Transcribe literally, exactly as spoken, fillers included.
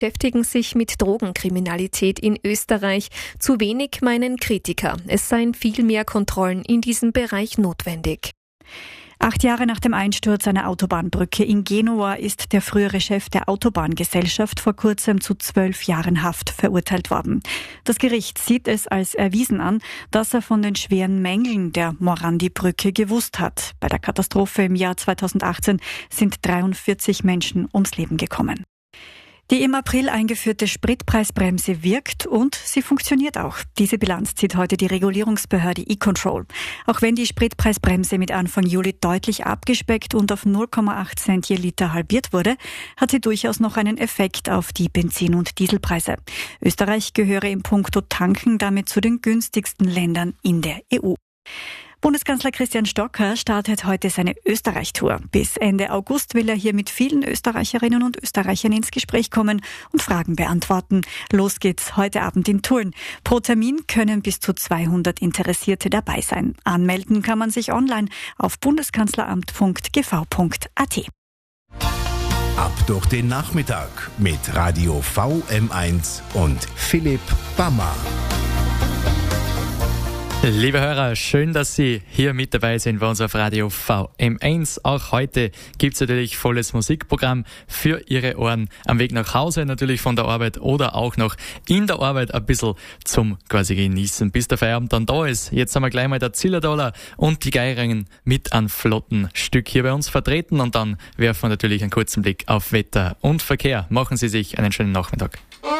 beschäftigen sich mit Drogenkriminalität in Österreich. Zu wenig, meinen Kritiker. Es seien viel mehr Kontrollen in diesem Bereich notwendig. Acht Jahre nach dem Einsturz einer Autobahnbrücke in Genua ist der frühere Chef der Autobahngesellschaft vor kurzem zu zwölf Jahren Haft verurteilt worden. Das Gericht sieht es als erwiesen an, dass er von den schweren Mängeln der Morandi-Brücke gewusst hat. Bei der Katastrophe im Jahr zweitausendachtzehn sind dreiundvierzig Menschen ums Leben gekommen. Die im April eingeführte Spritpreisbremse wirkt und sie funktioniert auch. Diese Bilanz zieht heute die Regulierungsbehörde E-Control. Auch wenn die Spritpreisbremse mit Anfang Juli deutlich abgespeckt und auf null Komma acht Cent je Liter halbiert wurde, hat sie durchaus noch einen Effekt auf die Benzin- und Dieselpreise. Österreich gehöre in puncto Tanken damit zu den günstigsten Ländern in der E U. Bundeskanzler Christian Stocker startet heute seine Österreich-Tour. Bis Ende August will er hier mit vielen Österreicherinnen und Österreichern ins Gespräch kommen und Fragen beantworten. Los geht's heute Abend in Tulln. Pro Termin können bis zu zweihundert Interessierte dabei sein. Anmelden kann man sich online auf bundeskanzleramt punkt g v punkt a t. Ab durch den Nachmittag mit Radio V M eins und Philipp Bammer. Liebe Hörer, schön, dass Sie hier mit dabei sind bei uns auf Radio V M eins. Auch heute gibt's natürlich volles Musikprogramm für Ihre Ohren. Am Weg nach Hause natürlich von der Arbeit oder auch noch in der Arbeit ein bisschen zum quasi genießen, bis der Feierabend dann da ist. Jetzt haben wir gleich mal der Zillertaler und die Geirinnen mit einem flotten Stück hier bei uns vertreten und dann werfen wir natürlich einen kurzen Blick auf Wetter und Verkehr. Machen Sie sich einen schönen Nachmittag.